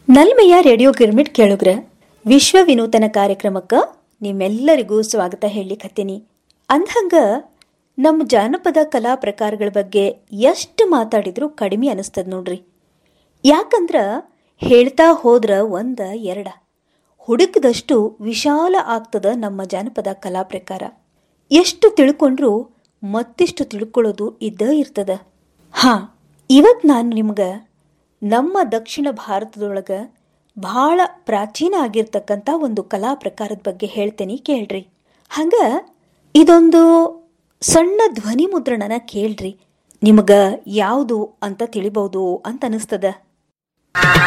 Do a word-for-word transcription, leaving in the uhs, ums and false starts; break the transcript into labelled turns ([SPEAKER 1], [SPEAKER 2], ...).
[SPEAKER 1] ನಲ್ಮೆಯ radio girmit ಕೇಳುಗ್ರ ವಿಶ್ವ ವಿನೂತನ ಕಾರ್ಯಕ್ರಮಕ್ಕೆ ನಿಮ್ಮೆಲ್ಲರಿಗೂ ಸ್ವಾಗತ ಹೇಳಿಕತ್ತೀನಿ. ಅಂದ್ಹಂಗ ನಮ್ಮ ಜಾನಪದ ಕಲಾ ಪ್ರಕಾರಗಳ ಬಗ್ಗೆ ಎಷ್ಟು ಮಾತಾಡಿದ್ರೂ ಕಡಿಮೆ ಅನಿಸ್ತದ ನೋಡ್ರಿ. ಯಾಕಂದ್ರ ಹೇಳ್ತಾ ಹೋದ್ರ ಒಂದ ಎರಡ ಹುಡುಕದಷ್ಟು ವಿಶಾಲ ಆಗ್ತದ ನಮ್ಮ ಜಾನಪದ ಕಲಾ ಪ್ರಕಾರ. ಎಷ್ಟು ತಿಳ್ಕೊಂಡ್ರೂ ಮತ್ತಿಷ್ಟು ತಿಳ್ಕೊಳ್ಳೋದು ಇದ್ದ ಇರ್ತದ. ಹಾ, ಇವತ್ತು ನಾನು ನಿಮ್ಗೆ ನಮ್ಮ ದಕ್ಷಿಣ ಭಾರತದೊಳಗೆ ಬಹಳ ಪ್ರಾಚೀನ ಆಗಿರ್ತಕ್ಕಂಥ ಒಂದು ಕಲಾ ಪ್ರಕಾರದ ಬಗ್ಗೆ ಹೇಳ್ತೇನೆ, ಕೇಳ್ರಿ. ಹಂಗ ಇದೊಂದು ಸಣ್ಣ ಧ್ವನಿ ಮುದ್ರಣನ ಕೇಳ್ರಿ, ನಿಮ್ಗೆ ಯಾವುದು ಅಂತ ತಿಳಿಬಹುದು ಅಂತ ಅನಿಸ್ತದ.